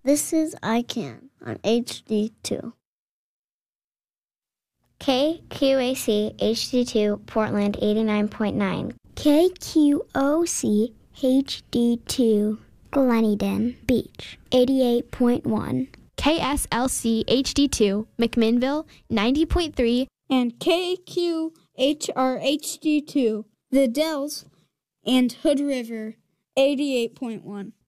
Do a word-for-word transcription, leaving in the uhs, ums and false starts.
This is I Can on H D two. K Q A C H D two Portland eighty-nine point nine. K Q O C H D two Gleneden Beach eighty-eight point one. K S L C H D two McMinnville ninety point three. And K Q H R H D two The Dells and Hood River eighty-eight point one.